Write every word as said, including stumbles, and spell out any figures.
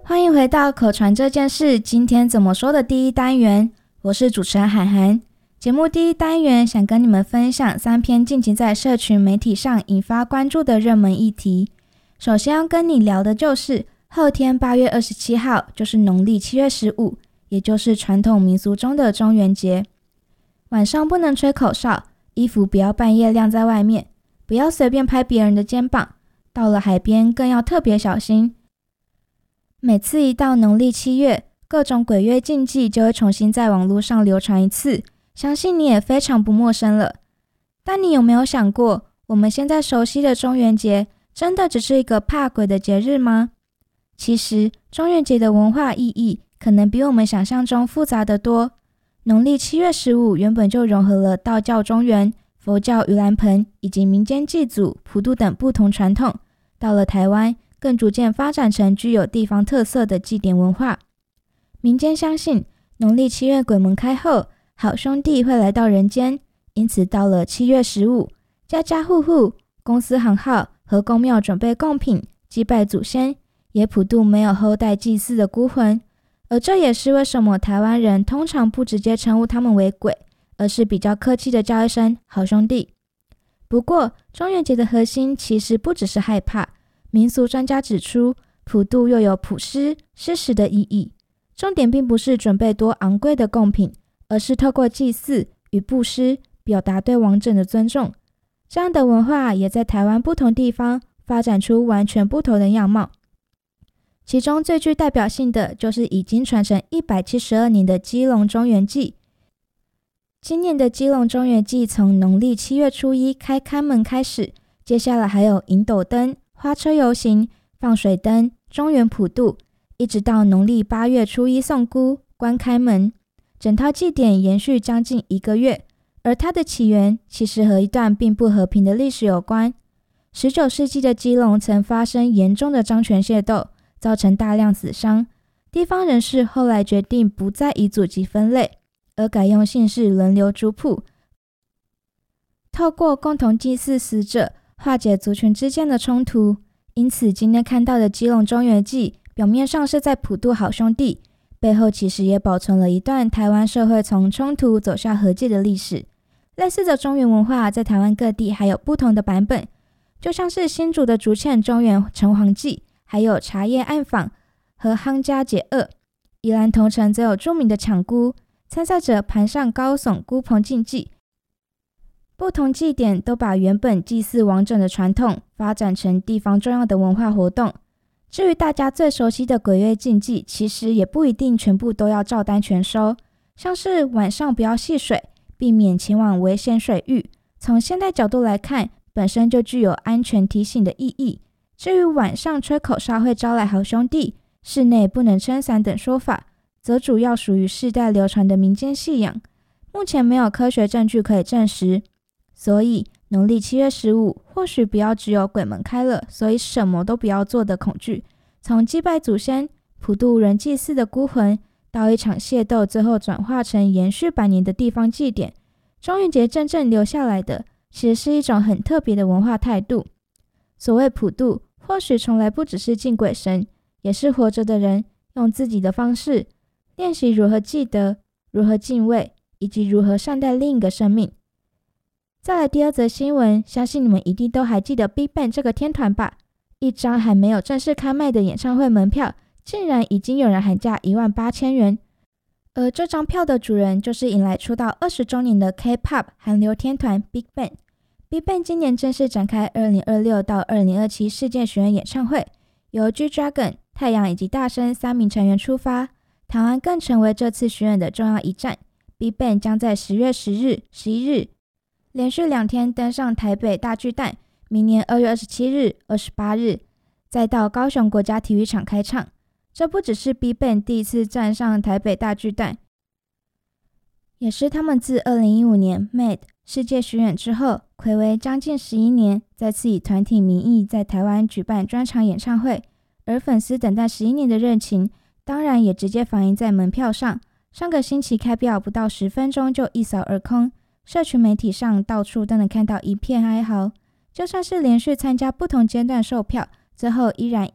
欢迎回到口传这件事今天怎么说的第一单元，我是主持人涵涵。节目第一单元想跟你们分享三篇近期在社群媒体上引发关注的热门议题。首先要跟你聊的就是后天八月二十七号，就是农历七月十五，也就是传统民俗中的中元节。晚上不能吹口哨，衣服不要半夜晾在外面，不要随便拍别人的肩膀，到了海边更要特别小心。每次一到农历七月，各种鬼月禁忌就会重新在网络上流传一次，相信你也非常不陌生了。但你有没有想过，我们现在熟悉的中元节真的只是一个怕鬼的节日吗？其实中元节的文化意义可能比我们想象中复杂得多。农历七月十五原本就融合了道教中元、佛教盂兰盆以及民间祭祖、普渡等不同传统，到了台湾更逐渐发展成具有地方特色的祭典文化。民间相信农历七月鬼门开后，好兄弟会来到人间，因此到了七月十五，家家户户、公司行号和公庙准备贡品，祭拜祖先，也普渡没有后代祭祀的孤魂。而这也是为什么台湾人通常不直接称呼他们为鬼，而是比较客气的叫一声好兄弟。不过中元节的核心其实不只是害怕，民俗专家指出，普渡又有普施、施食的意义。重点并不是准备多昂贵的贡品，而是透过祭祀与布施，表达对亡者的尊重。这样的文化也在台湾不同地方发展出完全不同的样貌。其中最具代表性的就是已经传承一百七十二年的基隆中元祭。今年的基隆中元祭从农历七月初一开看门开始，接下来还有引斗灯、花车游行、放水灯、中元普渡，一直到农历八月初一送姑、关开门，整套祭典延续将近一个月。而它的起源其实和一段并不和平的历史有关。十九世纪的基隆曾发生严重的漳泉械斗，造成大量死伤。地方人士后来决定不再以祖籍分类，而改用姓氏轮流族谱，透过共同祭祀死者，化解族群之间的冲突。因此今天看到的基隆中元祭，表面上是在普渡好兄弟，背后其实也保存了一段台湾社会从冲突走向和解的历史。类似的中元文化在台湾各地还有不同的版本，就像是新竹的竹堑中元城隍祭，还有茶叶暗访和夯家解厄。宜兰头城则有著名的抢姑，参赛者盘上高耸姑棚竞技。不同祭典都把原本祭祀亡者的传统发展成地方重要的文化活动。至于大家最熟悉的鬼月禁忌，其实也不一定全部都要照单全收，像是晚上不要戏水，避免前往危险水域，从现代角度来看，本身就具有安全提醒的意义。至于晚上吹口哨会招来好兄弟，室内不能撑伞等说法，则主要属于世代流传的民间信仰，目前没有科学证据可以证实。所以农历七月十五或许不要只有鬼门开了，所以什么都不要做的恐惧。从祭拜祖先、普渡人祭祀的孤魂，到一场械斗，最后转化成延续百年的地方祭典，中元节真正留下来的其实是一种很特别的文化态度。所谓普渡，或许从来不只是敬鬼神，也是活着的人用自己的方式练习如何记得、如何敬畏，以及如何善待另一个生命。再来第二则新闻，相信你们一定都还记得 BigBang 这个天团吧？一张还没有正式开卖的演唱会门票，竟然已经有人喊价一万八千元。而这张票的主人就是迎来出道二十周年的 K-pop 韩流天团 BigBang。BigBang 今年正式展开二零二六到二零二七世界巡演演唱会，由 G-Dragon、太阳以及大声三名成员出发，台湾更成为这次巡演的重要一站。BigBang 将在十月十日、十一日连续两天登上台北大巨蛋，明年二月二十七日、二十八日再到高雄国家体育场开唱。这不只是 BigBang 第一次站上台北大巨蛋，也是他们自二零一五年 Made 世界巡演之后，睽违将近十一年，再次以团体名义在台湾举办专场演唱会。而粉丝等待十一年的热情，当然也直接反映在门票上。上个星期开票不到十分钟就一扫而空，社群媒体上到处都能看到一片哀嚎。就算是连续参加不同阶段售票，最后依然